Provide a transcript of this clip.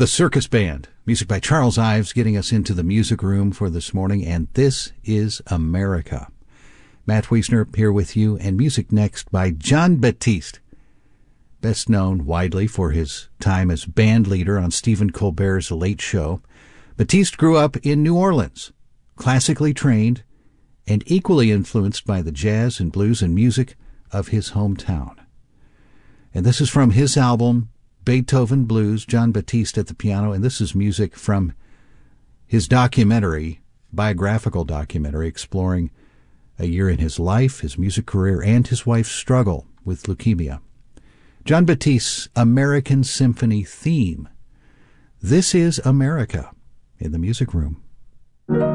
The Circus Band, music by Charles Ives, getting us into the music room for this morning, and This Is America. Matt Wiesner here with you, and music next by Jon Batiste, best known widely for his time as band leader on Stephen Colbert's Late Show. Batiste grew up in New Orleans, classically trained and equally influenced by the jazz and blues and music of his hometown. And this is from his album, Beethoven Blues, Jon Batiste at the piano, and this is music from his biographical documentary, exploring a year in his life, his music career, and his wife's struggle with leukemia. Jon Batiste's American Symphony theme. This is America in the music room.